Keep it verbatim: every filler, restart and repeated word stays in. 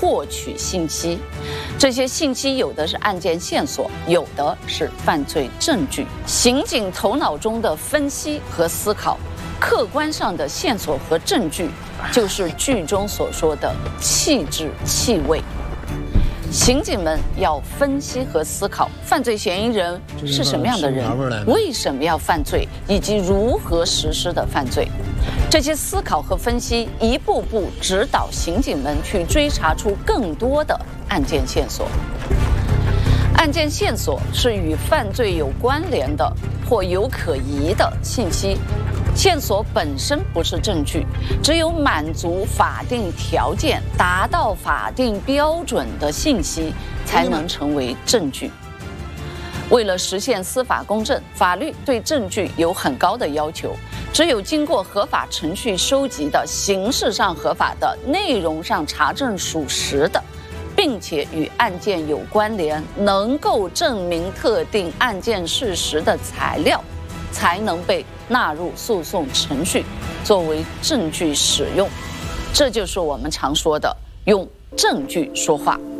获取信息。这些信息有的是案件线索，有的是犯罪证据。刑警头脑中的分析和思考，客观上的线索和证据，就是剧中所说的气质气味。刑警们要分析和思考犯罪嫌疑人是什么样的人，为什么要犯罪，以及如何实施的犯罪。这些思考和分析一步步指导刑警们去追查出更多的案件线索。案件线索是与犯罪有关联的或有可疑的信息。线索本身不是证据，只有满足法定条件、达到法定标准的信息才能成为证据。为了实现司法公正，法律对证据有很高的要求。只有经过合法程序收集的、形式上合法的、内容上查证属实的，并且与案件有关联、能够证明特定案件事实的材料，才能被纳入诉讼程序，作为证据使用。这就是我们常说的用证据说话。